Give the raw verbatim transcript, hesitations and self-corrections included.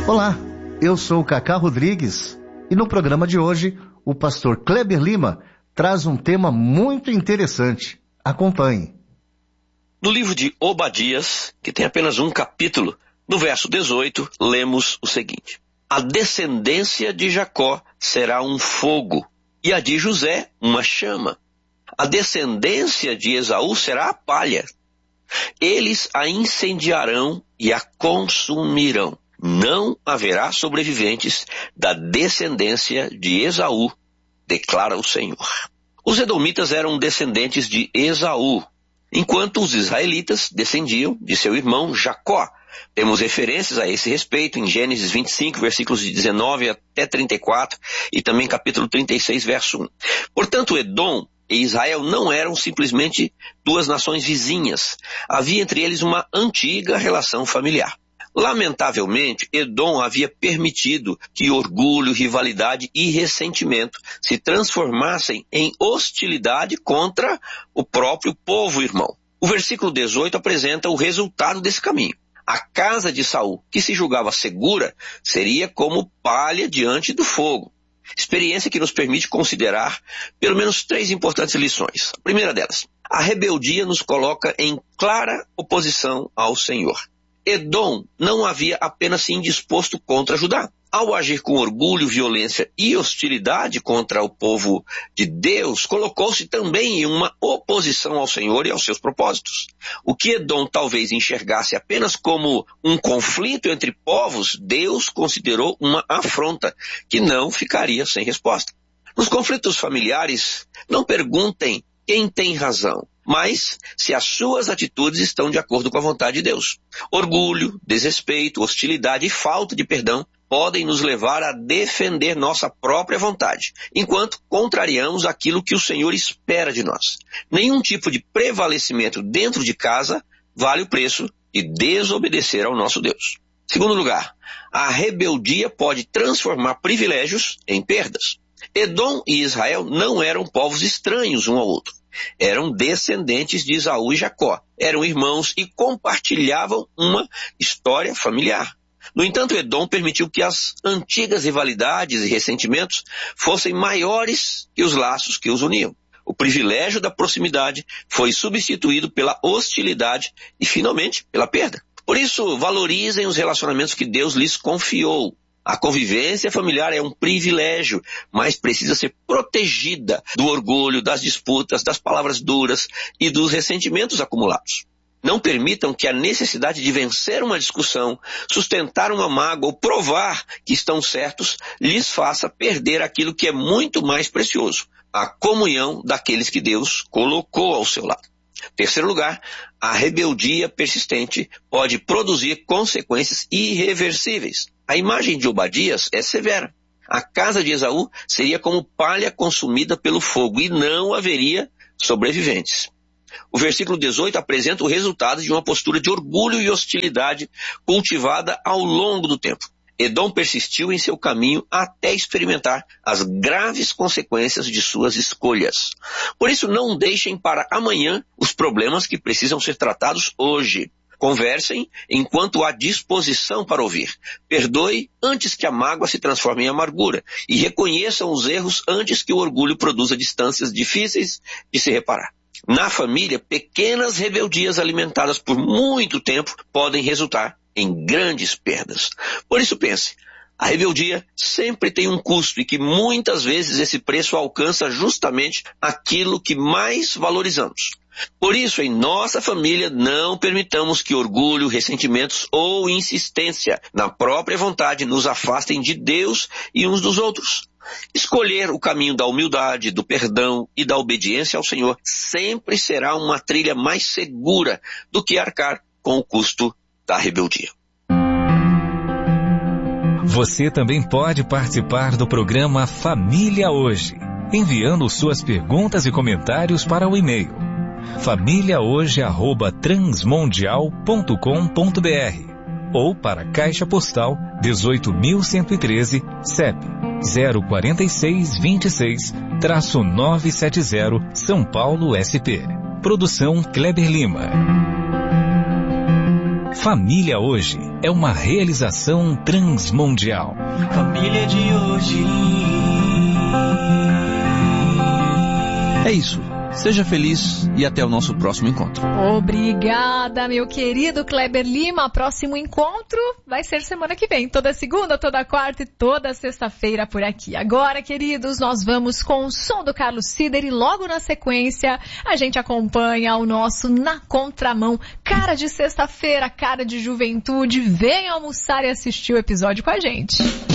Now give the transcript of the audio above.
Olá, eu sou o Cacá Rodrigues e no programa de hoje o pastor Kleber Lima traz um tema muito interessante. Acompanhe. No livro de Obadias, que tem apenas um capítulo, no verso dezoito, lemos o seguinte: a descendência de Jacó será um fogo e a de José uma chama. A descendência de Esaú será a palha. Eles a incendiarão e a consumirão. Não haverá sobreviventes da descendência de Esaú, declara o Senhor. Os edomitas eram descendentes de Esaú, enquanto os israelitas descendiam de seu irmão Jacó. Temos referências a esse respeito em Gênesis vinte e cinco, versículos de dezenove até trinta e quatro, e também capítulo trinta e seis, verso um. Portanto, Edom e Israel não eram simplesmente duas nações vizinhas. Havia entre eles uma antiga relação familiar. Lamentavelmente, Edom havia permitido que orgulho, rivalidade e ressentimento se transformassem em hostilidade contra o próprio povo irmão. O versículo dezoito apresenta o resultado desse caminho. A casa de Saul, que se julgava segura, seria como palha diante do fogo. Experiência que nos permite considerar pelo menos três importantes lições. A primeira delas, a rebeldia nos coloca em clara oposição ao Senhor. Edom não havia apenas se indisposto contra Judá. Ao agir com orgulho, violência e hostilidade contra o povo de Deus, colocou-se também em uma oposição ao Senhor e aos seus propósitos. O que Edom talvez enxergasse apenas como um conflito entre povos, Deus considerou uma afronta que não ficaria sem resposta. Nos conflitos familiares, não perguntem quem tem razão, mas se as suas atitudes estão de acordo com a vontade de Deus. Orgulho, desrespeito, hostilidade e falta de perdão podem nos levar a defender nossa própria vontade, enquanto contrariamos aquilo que o Senhor espera de nós. Nenhum tipo de prevalecimento dentro de casa vale o preço de desobedecer ao nosso Deus. Segundo lugar, a rebeldia pode transformar privilégios em perdas. Edom e Israel não eram povos estranhos um ao outro. Eram descendentes de Esaú e Jacó. Eram irmãos e compartilhavam uma história familiar. No entanto, Edom permitiu que as antigas rivalidades e ressentimentos fossem maiores que os laços que os uniam. O privilégio da proximidade foi substituído pela hostilidade e, finalmente, pela perda. Por isso, valorizem os relacionamentos que Deus lhes confiou. A convivência familiar é um privilégio, mas precisa ser protegida do orgulho, das disputas, das palavras duras e dos ressentimentos acumulados. Não permitam que a necessidade de vencer uma discussão, sustentar uma mágoa ou provar que estão certos lhes faça perder aquilo que é muito mais precioso, a comunhão daqueles que Deus colocou ao seu lado. Terceiro lugar, a rebeldia persistente pode produzir consequências irreversíveis. A imagem de Obadias é severa. A casa de Esaú seria como palha consumida pelo fogo e não haveria sobreviventes. O versículo dezoito apresenta o resultado de uma postura de orgulho e hostilidade cultivada ao longo do tempo. Edom persistiu em seu caminho até experimentar as graves consequências de suas escolhas. Por isso, não deixem para amanhã os problemas que precisam ser tratados hoje. Conversem enquanto há disposição para ouvir. Perdoe antes que a mágoa se transforme em amargura. E reconheçam os erros antes que o orgulho produza distâncias difíceis de se reparar. Na família, pequenas rebeldias alimentadas por muito tempo podem resultar em grandes perdas. Por isso pense, a rebeldia sempre tem um custo e que muitas vezes esse preço alcança justamente aquilo que mais valorizamos. Por isso, em nossa família, não permitamos que orgulho, ressentimentos ou insistência na própria vontade nos afastem de Deus e uns dos outros. Escolher o caminho da humildade, do perdão e da obediência ao Senhor sempre será uma trilha mais segura do que arcar com o custo da rebeldia. Você também pode participar do programa Família Hoje, enviando suas perguntas e comentários para o e-mail família hoje arroba transmundial ponto com ponto br ou para Caixa Postal dezoito mil cento e treze, C E P zero quatro seis dois seis, nove sete zero, São Paulo, S P. Produção Kleber Lima. Família Hoje é uma realização transmundial. Família de hoje. É isso. Seja feliz e até o nosso próximo encontro. Obrigada, meu querido Kleber Lima. Próximo encontro vai ser semana que vem. Toda segunda, toda quarta e toda sexta-feira por aqui. Agora, queridos, nós vamos com o som do Carlos Cider e logo na sequência a gente acompanha o nosso Na Contramão. Cara de sexta-feira, cara de juventude. Venha almoçar e assistir o episódio com a gente.